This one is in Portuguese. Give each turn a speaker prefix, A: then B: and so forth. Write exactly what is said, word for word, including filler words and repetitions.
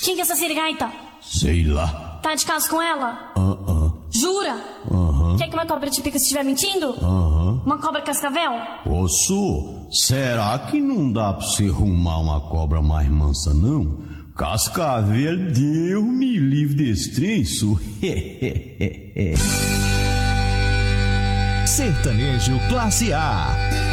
A: Quem que é essa sirigaita?
B: Sei lá.
A: Tá de caso com ela?
B: Ah, ah.
A: Jura?
B: Aham.
A: Quer que uma cobra te pica se estiver mentindo?
B: Aham.
A: Uma cobra cascavel?
B: Ô, Su, será que não dá pra você arrumar uma cobra mais mansa, não? Cascavel, Deus me livre desse trem, Su.
C: Sertanejo Classe A.